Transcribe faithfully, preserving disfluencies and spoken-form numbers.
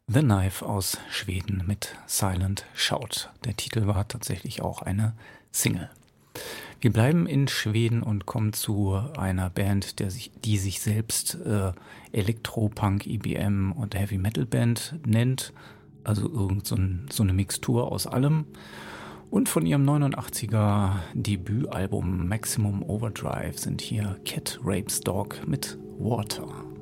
The Knife aus Schweden mit Silent Shout. Der Titel war tatsächlich auch eine Single. Wir bleiben in Schweden und kommen zu einer Band, der sich, die sich selbst äh, Elektropunk, E B M und Heavy Metal Band nennt. Also irgend so, ein, so eine Mixtur aus allem. Und von ihrem neunundachtziger Debütalbum Maximum Overdrive sind hier Cat Rapes Dog mit Water.